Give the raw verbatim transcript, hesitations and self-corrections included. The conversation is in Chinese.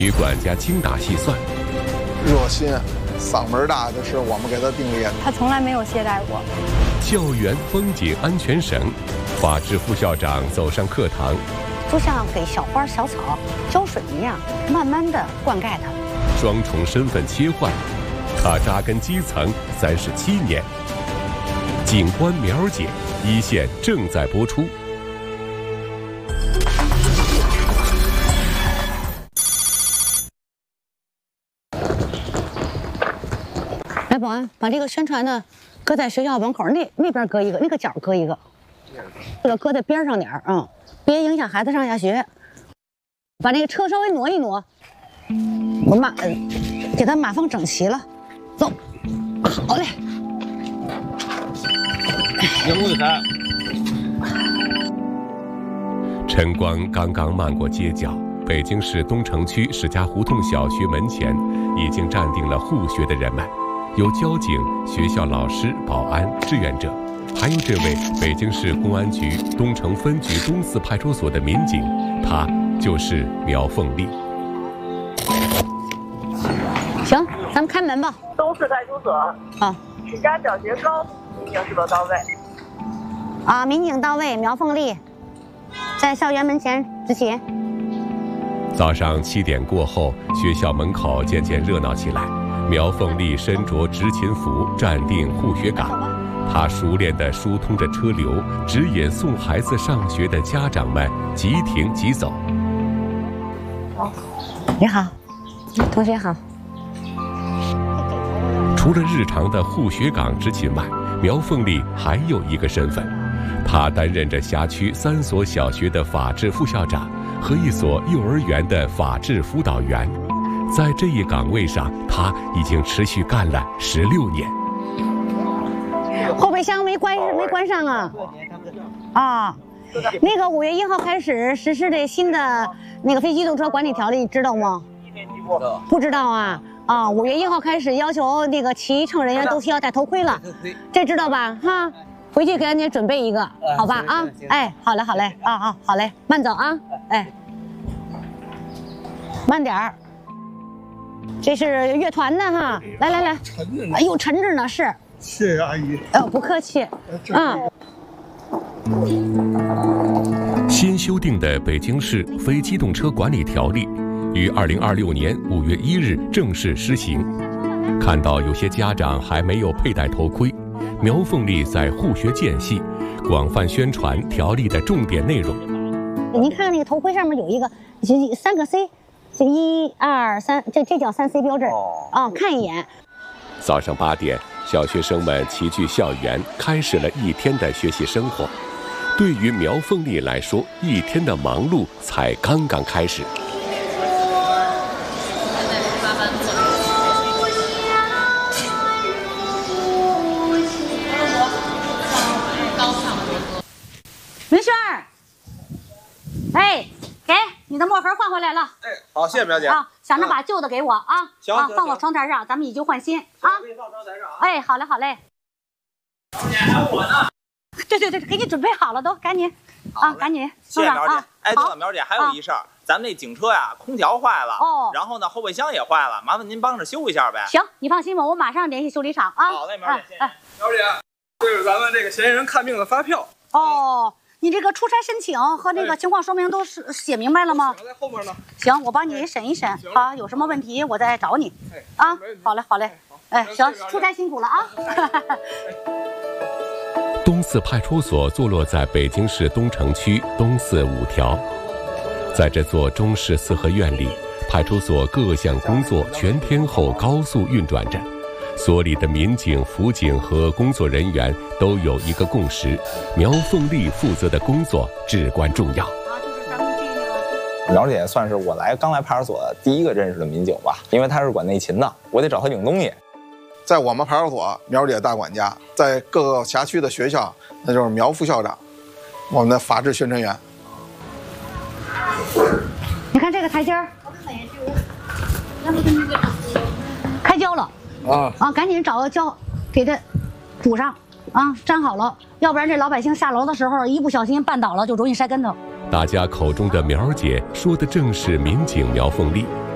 女管家精打细算， 热心、嗓门大的是我们给他定立的。 他从来没有懈怠过。 校园风景安全省，法制副校长走上课堂， 就像给小花小草浇水一样，慢慢的灌溉它。 双重身份切换，他扎根基层三十七年。警官苗姐一线正在播出。 来，保安，把这个宣传的搁在学校门口那那边搁一个，那个角搁一个，这个搁在边上点儿啊，别影响孩子上下学。把那个车稍微挪一挪，我码呃，给它码放整齐了。走，好嘞。 有木材。 晨光刚刚漫过街角，北京市东城区史家胡同小学门前已经站定了护学的人们，有交警、学校老师、保安、志愿者，还有这位北京市公安局东城分局东四派出所的民警，他就是苗凤丽。 行，咱们开门吧。 东四派出所。 好。 史家小学高，民警是否到位？ 啊，民警到位，苗凤丽在校园门前执勤。 早上七点过后，学校门口渐渐热闹起来。苗凤丽身着执勤服，站定护学岗。她熟练地疏通着车流，指引送孩子上学的家长们即停即走。 你好，同学好。 除了日常的护学岗执勤外，苗凤丽还有一个身份，她担任着辖区三所小学的法制副校长和一所幼儿园的法制辅导员。在这一岗位上，她已经持续干了十六年。 后备箱没关没关上啊？啊，那个五月一号开始实施的新的那个非机动车管理条例，知道吗？不知道啊。啊，五月一号开始要求那个骑乘人员都需要戴头盔了，这知道吧？哈，回去给俺姐准备一个，好吧？啊，哎，好嘞，好嘞，啊啊，好嘞，慢走啊，哎，慢点儿。这是乐团的哈，来来来， 沉着呢， 哎呦，沉着呢，是。 谢谢阿姨。 哦，不客气。嗯。 新修订的《北京市非机动车管理条例》于二零二六年五月一日正式施行。看到有些家长还没有佩戴头盔，苗凤丽在护学间隙广泛宣传条例的重点内容。 您看看那个头盔上面有一个三个 C， 这一二三，这这叫三 C 标志。哦，哦，看一眼。 早上八点，小学生们齐聚校园，开始了一天的学习生活。对于苗凤丽来说，一天的忙碌才刚刚开始。 明轩儿，哎，给你的墨盒换回来了。 哎，好，谢谢苗姐。 啊，想着把旧的给我啊， 行， 啊，放我床台上，咱们以旧换新啊。 可以放床台上啊。 哎，好嘞，好嘞。 苗姐还有我呢。 对对对，给你准备好了都，赶紧啊，赶紧。 谢谢苗姐。哎，对了， 好苗姐还有一事儿，咱们那警车呀，空调坏了， 哦， 然后呢，后备箱也坏了，麻烦您帮着修一下呗。 行，你放心吧，我马上联系修理厂啊。 好嘞，苗姐，谢谢。 苗姐，这是咱们这个嫌疑人看病的发票。 哦。你这个出差申请和那个情况说明都是写明白了吗？ 在后面呢。 行，我帮你审一审啊，有什么问题我再找你。啊，好嘞，好嘞。哎，行，出差辛苦了啊。 东四派出所坐落在北京市东城区东四五条，在这座中式四合院里，派出所各项工作全天候高速运转着。所里的民警、辅警和工作人员都有一个共识：苗凤丽负责的工作至关重要。 苗姐算是我来刚来派出所第一个认识的民警吧，因为她是管内勤的，我得找她领东西。 在我们派出所，苗姐大管家；在各个辖区的学校，那就是苗副校长，我们的法制宣传员。 你看这个台阶儿，开胶了。啊啊！赶紧找个胶，给它补上啊，粘好了，要不然这老百姓下楼的时候一不小心绊倒了，就容易摔跟头。 大家口中的苗姐，说的正是民警苗凤丽。